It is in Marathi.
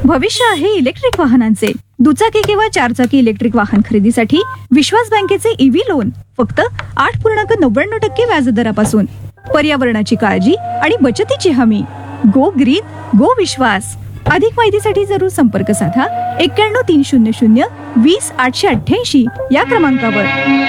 भविष्य आहे इलेक्ट्रिक वाहनांचे. दुचाकी किंवा चारचाकी इलेक्ट्रिक वाहन खरेदीसाठी विश्वास बँकेचे ईव्ही लोन फक्त 8.99% व्याजदरापासून. पर्यावरणाची काळजी आणि बचतीची हमी. गो ग्रीन गो विश्वास. अधिक माहितीसाठी जरूर संपर्क साधा 91 300 20 888 या क्रमांकावर.